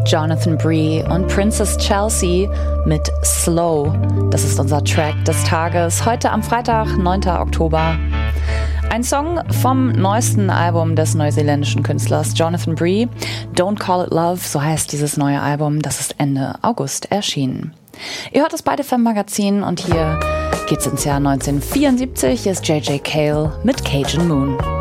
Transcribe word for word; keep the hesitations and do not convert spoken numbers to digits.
Jonathan Bree und Princess Chelsea mit Slow. Das ist unser Track des Tages, heute am Freitag, neunter Oktober. Ein Song vom neuesten Album des neuseeländischen Künstlers Jonathan Bree. Don't Call It Love, so heißt dieses neue Album. Das ist Ende August erschienen. Ihr hört das bei F M Magazin und hier geht's ins Jahr neunzehnhundertvierundsiebzig. Hier ist J J Cale mit Cajun Moon.